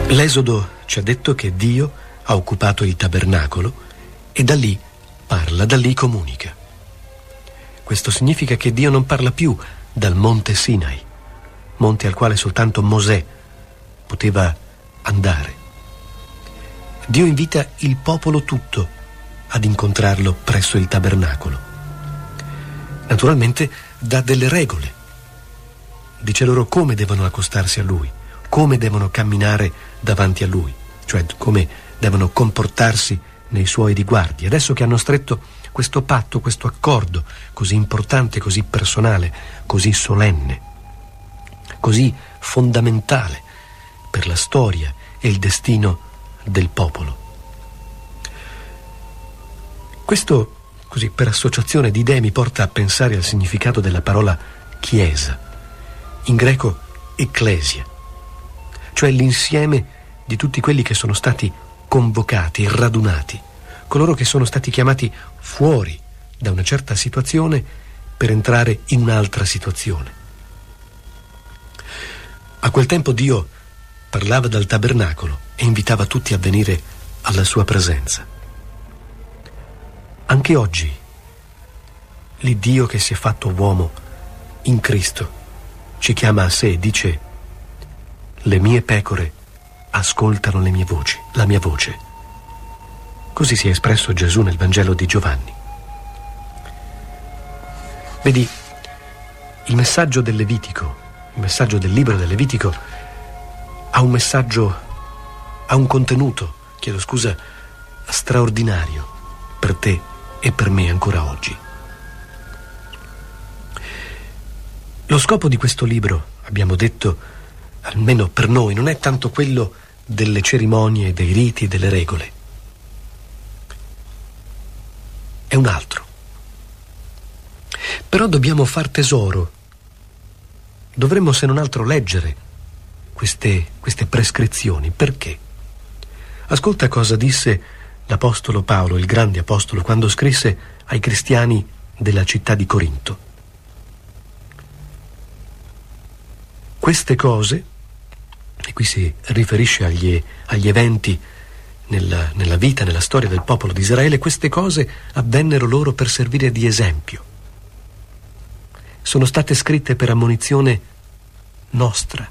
L'Esodo ci ha detto che Dio ha occupato il tabernacolo e da lì parla, da lì comunica. Questo significa che Dio non parla più dal monte Sinai, monte al quale soltanto Mosè poteva andare. Dio invita il popolo tutto ad incontrarlo presso il tabernacolo. Naturalmente dà delle regole. Dice loro come devono accostarsi a Lui, come devono camminare davanti a Lui, cioè come devono comportarsi nei Suoi riguardi. Adesso che hanno stretto questo patto, questo accordo così importante, così personale, così solenne, così fondamentale per la storia e il destino del popolo. Questo, così per associazione di idee, mi porta a pensare al significato della parola chiesa, in greco ecclesia, cioè l'insieme di tutti quelli che sono stati convocati, radunati, coloro che sono stati chiamati fuori da una certa situazione per entrare in un'altra situazione. A quel tempo Dio parlava dal tabernacolo e invitava tutti a venire alla sua presenza. Anche oggi, l'Iddio che si è fatto uomo in Cristo ci chiama a sé e dice: le mie pecore ascoltano le mie voci, la mia voce. Così si è espresso Gesù nel Vangelo di Giovanni. Vedi, il messaggio del Levitico, il messaggio del libro del Levitico ha un messaggio, ha un contenuto, straordinario per te e per me ancora oggi. Lo scopo di questo libro, abbiamo detto, almeno per noi, non è tanto quello delle cerimonie, dei riti, delle regole. È un altro. Però dobbiamo far tesoro. Dovremmo, se non altro, leggere queste prescrizioni. Perché? Ascolta cosa disse l'Apostolo Paolo, il grande apostolo, quando scrisse ai cristiani della città di Corinto. Queste cose, e qui si riferisce agli eventi nella vita, nella storia del popolo di Israele, queste cose avvennero loro per servire di esempio. Sono state scritte per ammonizione nostra.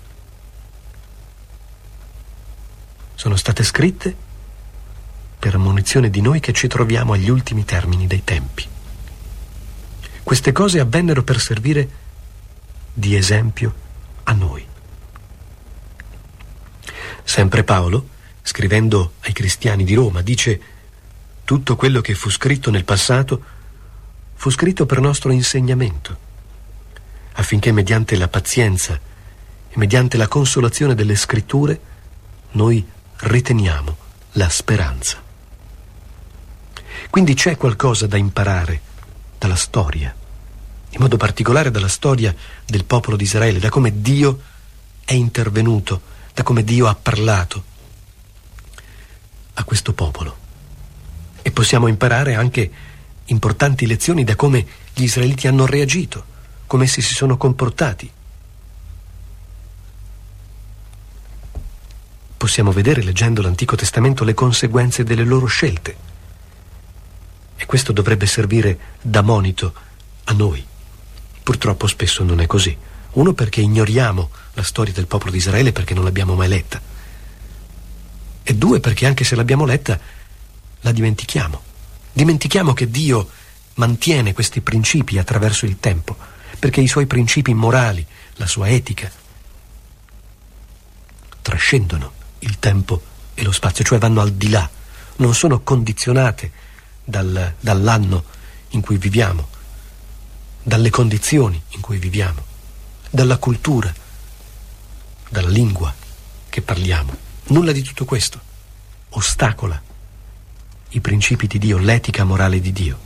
Sono state scritte per ammonizione di noi che ci troviamo agli ultimi termini dei tempi. Queste cose avvennero per servire di esempio a noi. Sempre Paolo, scrivendo ai cristiani di Roma, dice: tutto quello che fu scritto nel passato fu scritto per nostro insegnamento, affinché mediante la pazienza e mediante la consolazione delle scritture noi riteniamo la speranza. Quindi c'è qualcosa da imparare dalla storia, in modo particolare dalla storia del popolo di Israele, da come Dio è intervenuto, da come Dio ha parlato a questo popolo. E possiamo imparare anche importanti lezioni da come gli israeliti hanno reagito, come essi si sono comportati. Possiamo vedere, leggendo l'Antico Testamento, le conseguenze delle loro scelte. E questo dovrebbe servire da monito a noi. Purtroppo spesso non è così. Uno, perché ignoriamo la storia del popolo di Israele perché non l'abbiamo mai letta. E due, perché anche se l'abbiamo letta la dimentichiamo. Dimentichiamo che Dio mantiene questi principi attraverso il tempo, perché i suoi principi morali, la sua etica, trascendono il tempo e lo spazio, cioè vanno al di là, non sono condizionate dall'anno in cui viviamo, dalle condizioni in cui viviamo, dalla cultura, dalla lingua che parliamo. Nulla di tutto questo ostacola i principi di Dio, l'etica morale di Dio.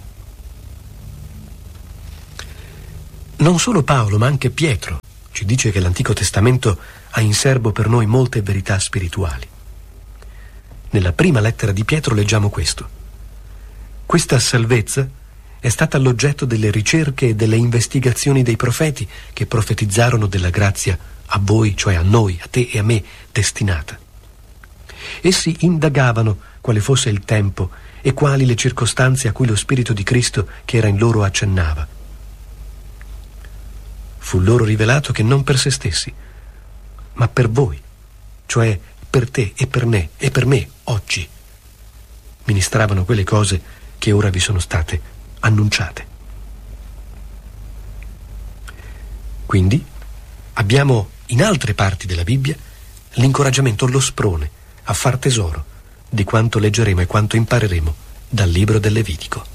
Non solo Paolo, ma anche Pietro ci dice che l'Antico Testamento ha in serbo per noi molte verità spirituali. Nella prima lettera di Pietro leggiamo questo: questa salvezza è stata l'oggetto delle ricerche e delle investigazioni dei profeti che profetizzarono della grazia a voi, cioè a noi, a te e a me, destinata. Essi indagavano quale fosse il tempo e quali le circostanze a cui lo Spirito di Cristo che era in loro accennava. Fu loro rivelato che non per se stessi, ma per voi, cioè per te e per me oggi, ministravano quelle cose che ora vi sono state annunciate. Quindi abbiamo in altre parti della Bibbia l'incoraggiamento, lo sprone a far tesoro di quanto leggeremo e quanto impareremo dal libro del Levitico.